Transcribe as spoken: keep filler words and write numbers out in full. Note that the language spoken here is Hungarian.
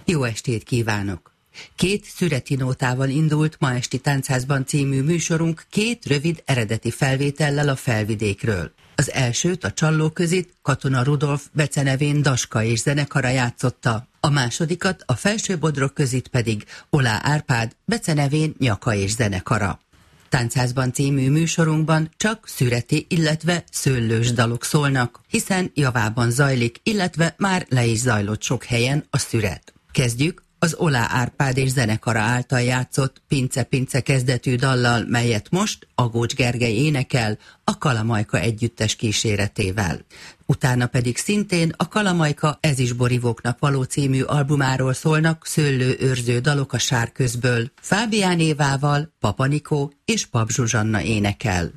Jó estét kívánok! Két szüreti nótával indult Ma esti Táncházban című műsorunk két rövid eredeti felvétellel a Felvidékről. Az elsőt, a Csallóközit Katona Rudolf becenevén Daska és zenekara játszotta, a másodikat, a Felsőbodrog-közit pedig Olá Árpád becenevén Nyaka és zenekara. Táncházban című műsorunkban csak szüreti, illetve szőlős dalok szólnak, hiszen javában zajlik, illetve már le is zajlott sok helyen a szüret. Kezdjük az Olá Árpád és zenekara által játszott Pince-Pince kezdetű dallal, melyet most Agócs Gergely énekel a Kalamajka együttes kíséretével. Utána pedig szintén a Kalamajka Ez is borivóknak való című albumáról szólnak szőlőőrző dalok a Sárközből. Fábián Évával Papa Nikó és Pap Zsuzsanna énekel.